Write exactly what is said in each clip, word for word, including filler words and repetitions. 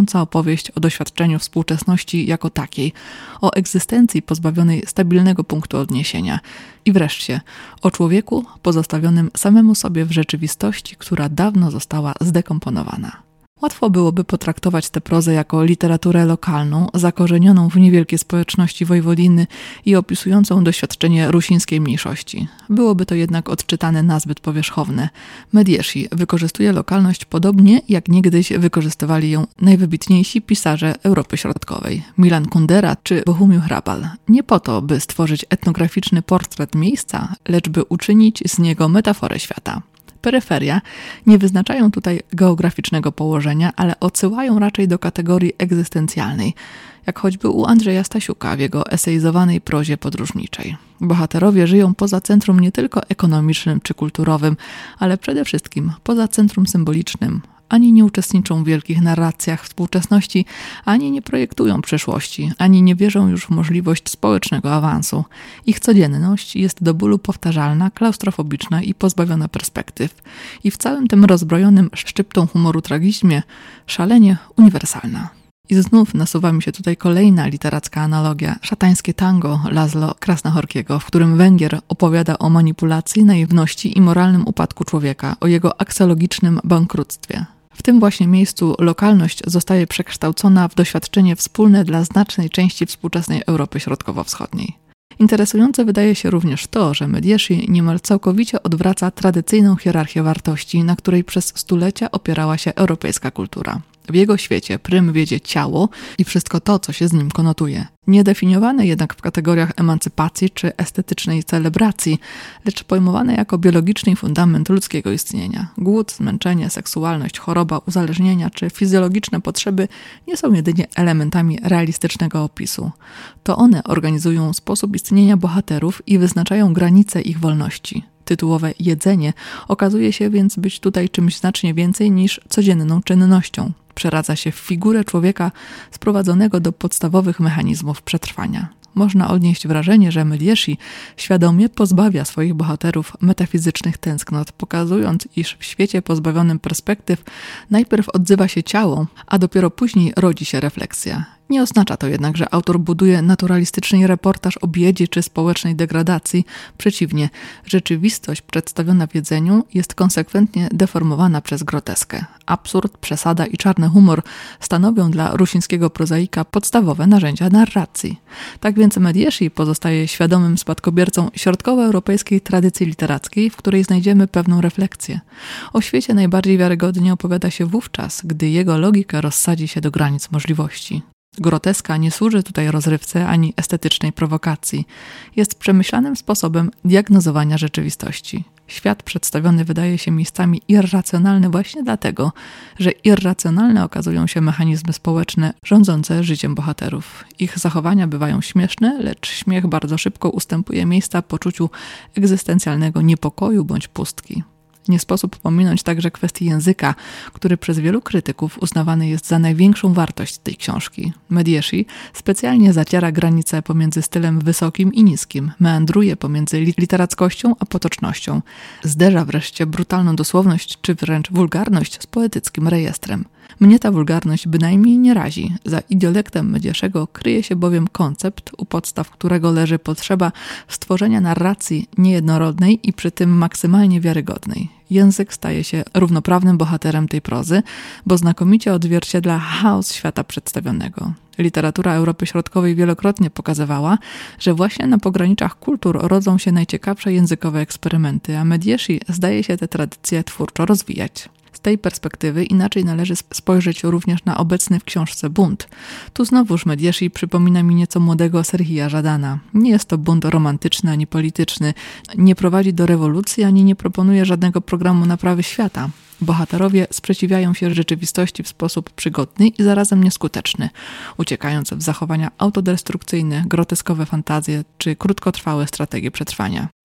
fascynująca opowieść o doświadczeniu współczesności jako takiej, o egzystencji pozbawionej stabilnego punktu odniesienia i wreszcie o człowieku pozostawionym samemu sobie w rzeczywistości, która dawno została zdekomponowana. Łatwo byłoby potraktować tę prozę jako literaturę lokalną, zakorzenioną w niewielkiej społeczności Wojwodiny i opisującą doświadczenie rusińskiej mniejszości. Byłoby to jednak odczytane nazbyt powierzchowne. Mediesi wykorzystuje lokalność podobnie, jak niegdyś wykorzystywali ją najwybitniejsi pisarze Europy Środkowej, Milan Kundera czy Bohumil Hrabal. Nie po to, by stworzyć etnograficzny portret miejsca, lecz by uczynić z niego metaforę świata. Peryferia nie wyznaczają tutaj geograficznego położenia, ale odsyłają raczej do kategorii egzystencjalnej, jak choćby u Andrzeja Stasiuka w jego eseizowanej prozie podróżniczej. Bohaterowie żyją poza centrum nie tylko ekonomicznym czy kulturowym, ale przede wszystkim poza centrum symbolicznym. Ani nie uczestniczą w wielkich narracjach współczesności, ani nie projektują przyszłości, ani nie wierzą już w możliwość społecznego awansu. Ich codzienność jest do bólu powtarzalna, klaustrofobiczna i pozbawiona perspektyw. I w całym tym rozbrojonym szczyptą humoru tragizmie szalenie uniwersalna. I znów nasuwa mi się tutaj kolejna literacka analogia, szatańskie tango Laszlo Krasznahorkiego, w którym Węgier opowiada o manipulacji, naiwności i moralnym upadku człowieka, o jego aksjologicznym bankructwie. W tym właśnie miejscu lokalność zostaje przekształcona w doświadczenie wspólne dla znacznej części współczesnej Europy Środkowo-Wschodniej. Interesujące wydaje się również to, że Mediesi niemal całkowicie odwraca tradycyjną hierarchię wartości, na której przez stulecia opierała się europejska kultura. W jego świecie prym wiedzie ciało i wszystko to, co się z nim konotuje. Niedefiniowane jednak w kategoriach emancypacji czy estetycznej celebracji, lecz pojmowane jako biologiczny fundament ludzkiego istnienia. Głód, zmęczenie, seksualność, choroba, uzależnienia czy fizjologiczne potrzeby nie są jedynie elementami realistycznego opisu. To one organizują sposób istnienia bohaterów i wyznaczają granice ich wolności. Tytułowe jedzenie okazuje się więc być tutaj czymś znacznie więcej niż codzienną czynnością. Przeradza się w figurę człowieka sprowadzonego do podstawowych mechanizmów przetrwania. Można odnieść wrażenie, że Mediesi świadomie pozbawia swoich bohaterów metafizycznych tęsknot, pokazując, iż w świecie pozbawionym perspektyw najpierw odzywa się ciało, a dopiero później rodzi się refleksja. Nie oznacza to jednak, że autor buduje naturalistyczny reportaż o biedzie czy społecznej degradacji. Przeciwnie, rzeczywistość przedstawiona w jedzeniu jest konsekwentnie deformowana przez groteskę. Absurd, przesada i czarny humor stanowią dla rusińskiego prozaika podstawowe narzędzia narracji. Tak więc Mediesi pozostaje świadomym spadkobiercą środkowoeuropejskiej tradycji literackiej, w której znajdziemy pewną refleksję. O świecie najbardziej wiarygodnie opowiada się wówczas, gdy jego logika rozsadzi się do granic możliwości. Groteska nie służy tutaj rozrywce ani estetycznej prowokacji. Jest przemyślanym sposobem diagnozowania rzeczywistości. Świat przedstawiony wydaje się miejscami irracjonalny właśnie dlatego, że irracjonalne okazują się mechanizmy społeczne rządzące życiem bohaterów. Ich zachowania bywają śmieszne, lecz śmiech bardzo szybko ustępuje miejsca poczuciu egzystencjalnego niepokoju bądź pustki. Nie sposób pominąć także kwestii języka, który przez wielu krytyków uznawany jest za największą wartość tej książki. Mediesi specjalnie zaciera granice pomiędzy stylem wysokim i niskim, meandruje pomiędzy literackością a potocznością, zderza wreszcie brutalną dosłowność czy wręcz wulgarność z poetyckim rejestrem. Mnie ta wulgarność bynajmniej nie razi. Za idiolektem Medieszego kryje się bowiem koncept, u podstaw którego leży potrzeba stworzenia narracji niejednorodnej i przy tym maksymalnie wiarygodnej. Język staje się równoprawnym bohaterem tej prozy, bo znakomicie odzwierciedla chaos świata przedstawionego. Literatura Europy Środkowej wielokrotnie pokazywała, że właśnie na pograniczach kultur rodzą się najciekawsze językowe eksperymenty, a Mediesi zdaje się te tradycje twórczo rozwijać. Z tej perspektywy inaczej należy spojrzeć również na obecny w książce bunt. Tu znowuż Mediesi przypomina mi nieco młodego Serhija Żadana. Nie jest to bunt romantyczny ani polityczny, nie prowadzi do rewolucji ani nie proponuje żadnego programu naprawy świata. Bohaterowie sprzeciwiają się rzeczywistości w sposób przygodny i zarazem nieskuteczny, uciekając w zachowania autodestrukcyjne, groteskowe fantazje czy krótkotrwałe strategie przetrwania.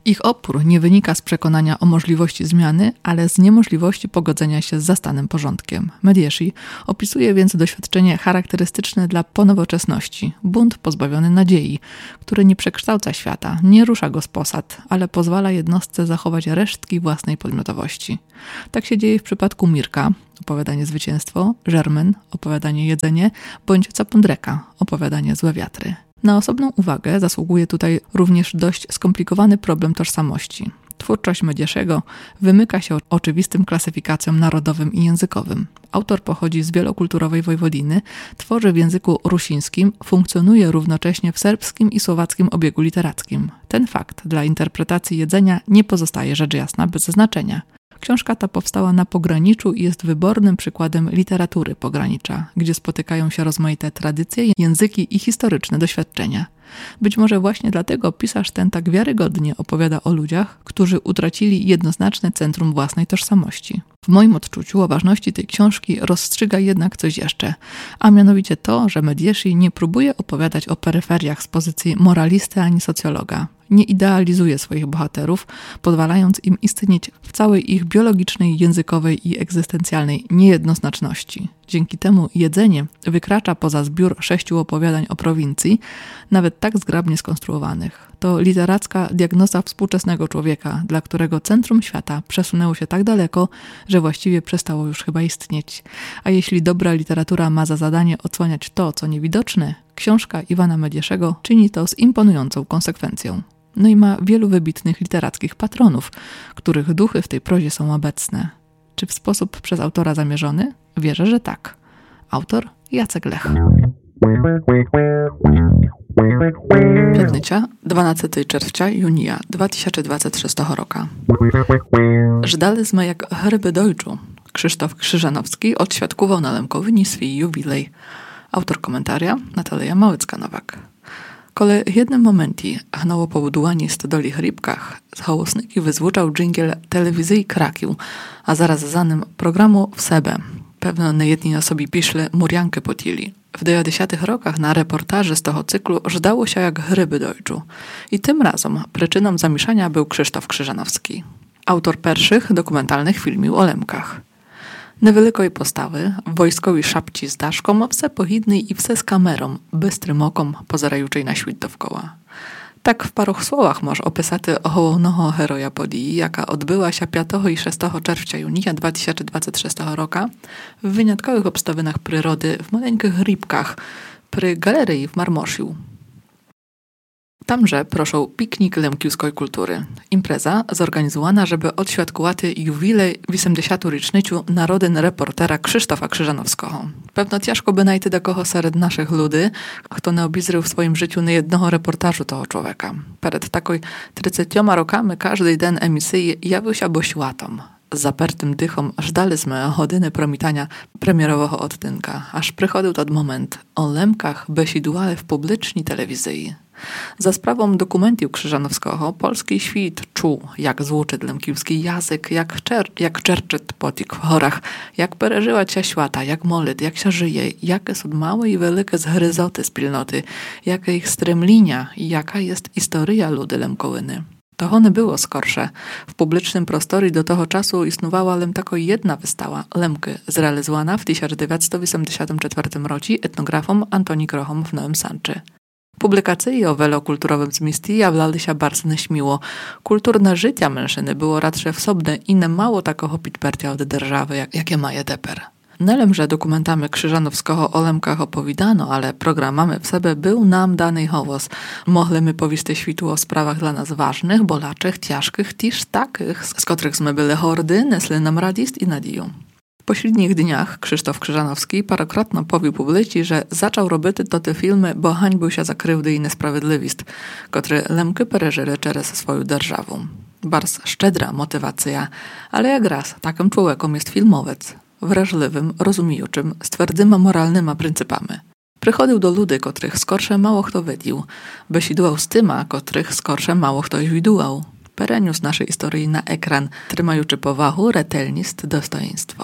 Ich opór nie wynika z przekonania o możliwości zmiany, ale z niemożliwości pogodzenia się z zastanym porządkiem. Mediesi opisuje więc doświadczenie charakterystyczne dla ponowoczesności, bunt pozbawiony nadziei, który nie przekształca świata, nie rusza go z posad, ale pozwala jednostce zachować resztki własnej podmiotowości. Tak się dzieje w przypadku Mirka, opowiadanie Zwycięstwo, Żermen, opowiadanie Jedzenie, bądź Capundreka, opowiadanie Złe wiatry. Na osobną uwagę zasługuje tutaj również dość skomplikowany problem tożsamości. Twórczość Mediesiego wymyka się oczywistym klasyfikacjom narodowym i językowym. Autor pochodzi z wielokulturowej Wojwodiny, tworzy w języku rusińskim, funkcjonuje równocześnie w serbskim i słowackim obiegu literackim. Ten fakt dla interpretacji Jedzenia nie pozostaje rzecz jasna bez znaczenia. Książka ta powstała na pograniczu i jest wybornym przykładem literatury pogranicza, gdzie spotykają się rozmaite tradycje, języki i historyczne doświadczenia. Być może właśnie dlatego pisarz ten tak wiarygodnie opowiada o ludziach, którzy utracili jednoznaczne centrum własnej tożsamości. W moim odczuciu o ważności tej książki rozstrzyga jednak coś jeszcze, a mianowicie to, że Mediesi nie próbuje opowiadać o peryferiach z pozycji moralisty ani socjologa. Nie idealizuje swoich bohaterów, pozwalając im istnieć w całej ich biologicznej, językowej i egzystencjalnej niejednoznaczności. Dzięki temu Jedzenie wykracza poza zbiór sześciu opowiadań o prowincji, nawet tak zgrabnie skonstruowanych. To literacka diagnoza współczesnego człowieka, dla którego centrum świata przesunęło się tak daleko, że właściwie przestało już chyba istnieć. A jeśli dobra literatura ma za zadanie odsłaniać to, co niewidoczne, książka Iwana Mediesiego czyni to z imponującą konsekwencją. No i ma wielu wybitnych literackich patronów, których duchy w tej prozie są obecne. Czy w sposób przez autora zamierzony? Wierzę, że tak. Autor Jacek Lech. Piatnicza, dwunastego czerwca junija dwa tysiące dwudziestego szóstego roku. Żdaliśmy jak hryby dojczu. Krzysztof Krzyżanowski odświadkował na Lemkowyni swój jubilej. Autor komentaria Natalia Małycka-Nowak. Kole jednym momencie hnało po budułanie stodoli chripkach, z hołosnyki wyzwuczał dżingiel telewizji Krakił, a zaraz za nim programu w Sebe. Pewno niejedni osobie piszle muriankę potili. W dziewięćdziesiątych rokach na reportaży z tego cyklu żdało się jak hryby dojczu. I tym razem przyczyną zamieszania był Krzysztof Krzyżanowski, autor pierwszych dokumentalnych filmów o Lemkach. Niewielkiej postawy, wojskowi szapci z daszką, wse pohidnej i wse z kamerą, bystrym okom pozerajuczej na świt dookoła. Tak w paru słowach możesz opisać ohołownego heroja podii, jaka odbyła się piątego i szóstego czerwca junija dwa tysiące dwudziestego szóstego roku w wyjątkowych obstawinach przyrody w maleńkich rybkach przy galerii w Marmosiu. Tamże proszą piknik lemkiewskiej kultury. Impreza zorganizowana, żeby odświadkować jubilej osiemdziesiątą rocznicę narodzin reportera Krzysztofa Krzyżanowskiego. Pewno ciężko by najти takiego wśród naszych ludzi, kto nie obizrył w swoim życiu niejednego reportażu tego człowieka. Przed takoj trzydziestoma rokami każdy dzień emisji jawił się bośłatom. Z zapertym dychom żdaliśmy godziny promitania premierowego odtynka, aż przychodził ten moment o Lemkach besidowali w publicznej telewizji. Za sprawą dokumentu Krzyżanowskiego polski świat czuł, jak złuczy lemkiewski język, jak, czer, jak czerczyt potik w chorach, jak pereżyła się świata, jak molet, jak się żyje, jakie są małe i wielkie zgryzoty wspólnoty, jaka ich stremlinia i jaka jest historia ludy Lemkołyny. To one było skorsze. W publicznym prostorii do tego czasu istniowała lim tylko jedna wystawa, Lemky, zrealizowana w tysiąc dziewięćset osiemdziesiątym czwartym roku etnografom Antoni Krochom w Nowym Sanczy. Publikacje o wielokulturowym zmieście jawlały się bardzo nieśmiło. Kulturne życie mężczyzny było raczej wsobne i nie mało takiego pitpertia od dzierżawy, jak, jakie ma je teper. Nelem, że dokumentami Krzyżanowskiego o Lemkach opowiadano, ale programami w sobie był nam dany hałas. Mogliśmy powieść świtu o sprawach dla nas ważnych, bolaczych, ciężkich, też takich, z których my byli hordy, nesli nam radość i nadzieję. W pośrednich dniach Krzysztof Krzyżanowski parokrotno powił publicy, że zaczął robić to te filmy, bo hańbił się za krywdy i niesprawiedliwość, które Lemky pereżyły przez swoją dzierżawę. Bardzo szczedra motywacja, ale jak raz takim człowiekiem jest filmowiec, wrażliwym, rozumiejuczym, z twardymi moralnymi pryncypami. Przychodził do ludzi, których skorsze mało kto wiedział, besidłował z tyma, których skorsze mało ktoś widział. Pereniósł naszej historii na ekran, trzymajuczy powahu, retelność, dostojeństwo.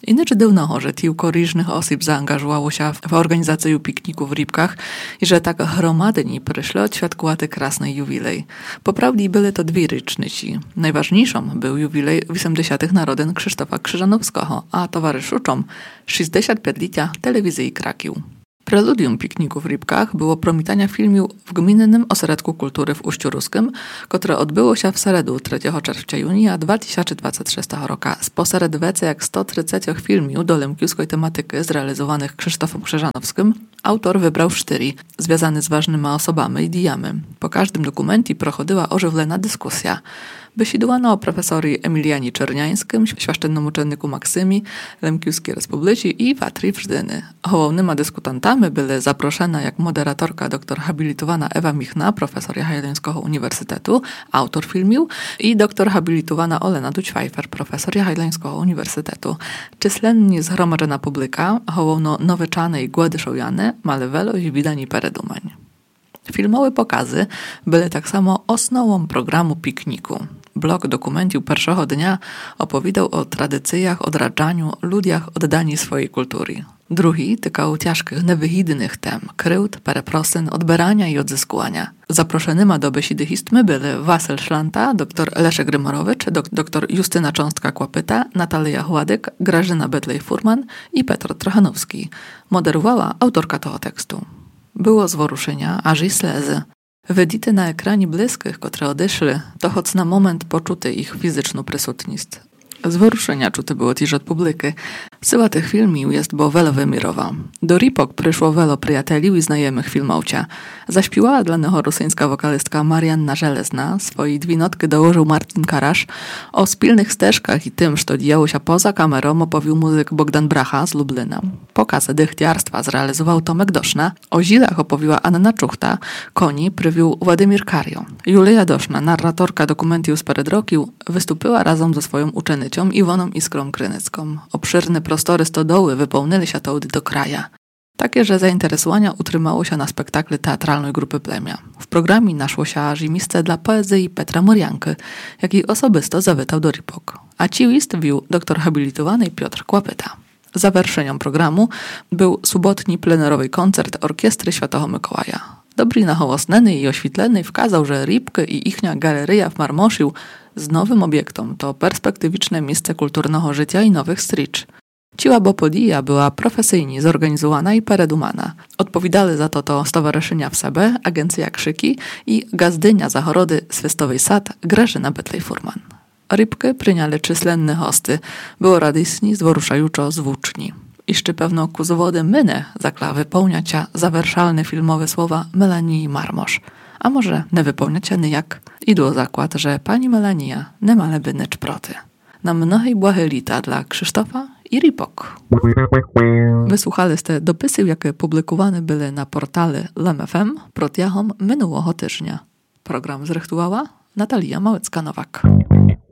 Inače dawno, że kilku różnych osób zaangażowało się w organizację pikniku w Rybkach i że tak gromadni przyszli odświadkować krasny jubilej. Poprawnie były to dwie rycznici. Najważniejszą był jubilej osiemdziesiątych narodzin Krzysztofa Krzyżanowskiego, a towarzyszą sześćdziesiąt pięć lecia telewizji Kraków. Preludium pikniku w Rybkach było promitania filmu w Gminnym Ośrodku Kultury w Uściu Ruskim, które odbyło się w seredu trzeciego czerwca junia dwa tysiące dwudziestego szóstego roku. Spośród więcej jak sto trzydzieści filmów do lemkiuskiej tematyki zrealizowanych Krzysztofem Krzyżanowskim, autor wybrał cztery, związane z ważnymi osobami i diami. Po każdym dokumencie prochodziła ożywlona dyskusja. Besidowano o profesorii Emilianie Czerniańskim, świaszczennomuczenniku Maksymi, Lemkiuskiej Republice i Watrii Wżdyny. Głównymi dyskutantami były zaproszona jak moderatorka doktor habilitowana Ewa Michna, profesor Jagiellońskiego Uniwersytetu, autor filmu, i doktor habilitowana Olena Dućwajfer, profesor Jagiellońskiego Uniwersytetu. Czyslennie zgromadzona publika, główno noweczane i głodyszowiane, male welość widani peredumań. Filmowe pokazy były tak samo osnową programu pikniku. Blok dokumentu pierwszego dnia opowiadał o tradycjach, odradzaniu, ludziach oddani swojej kultury. Drugi tykał ciężkich, niewyhidnych tem, kryłd, pereprosyn, odbierania i odzyskuwania. Zaproszonymi do besidy histmy były Wasyl Szlanta, dr Leszek Rymorowicz, dok dr Justyna Cząstka-Kłapyta, Natalia Chładyk, Grażyna Betlej-Furman i Petr Trochanowski. Moderowała autorka tego tekstu. Było zworuszenia, aż i slezy. Widzite na ekranie bliskich, które odeszli, to choć na moment poczuty ich fizyczną prysutność. Zworuszenia czuty było też od publiki. Syła tych filmów jest bo wiele wymirowa. Do Rybok przyszło wiele przyjateli i znajomych filmowcia. Zaśpiewała dla niego rosyjska wokalistka Marianna Żelezna, swoje dwie notki dołożył Martin Karasz. O spilnych ścieżkach i tym, co działo się poza kamerą, opowił muzyk Bogdan Bracha z Lublina. Pokaz dychtiarstwa zrealizował Tomek Doszna, o zilach opowiła Anna Czuchta, koni prywił Władimir Kario. Julia Doszna, narratorka dokumentu z Peredrokiu, wystąpiła razem ze swoją uczennicą Iwoną Iskrą Krynycką. Obszerne prostory stodoły wypełnili się to do kraja. Takie, że zainteresowania utrzymało się na spektakle teatralnej grupy Plemia. W programie naszło się aż i miejsce dla poezji Petra Morianki, jaki osobisto zawitał do Rybok. A ci list wił doktor habilitowany Piotr Kłapyta. Zawerszeniem programu był subotni plenerowy koncert Orkiestry Świętego Mikołaja. Dobrina hołosneny i oświetleny wkazał, że Rybki i ichnia galeryja w Marmoszu z nowym obiektem to perspektywiczne miejsce kulturnego życia i nowych stricz. Ciła Bopodija była profesyjnie zorganizowana i peredumana. Odpowiadali za to to stowarzyszenia w Sebe, agencja Krzyki i gazdynia Zachorody Swestowej Sad Grażyna Betlej-Furman. Rybki przyniali czyslenne hosty, było radysni, zworuszająco zwłóczni. Iżczy pewno ku zawody mynę zakla wypełniacia zawerszalne filmowe słowa Melanii Marmosz. A może nie wypełniacia nyjak? Idło zakład, że pani Melania nie ma leby proty. Na mnohej błahe lita dla Krzysztofa i Rybok. Wysłuchali ste dopisy, jakie publikowane były na portale Lem F M protiahom minionego tygodnia. Program zrechtowała Natalia Małecka-Nowak.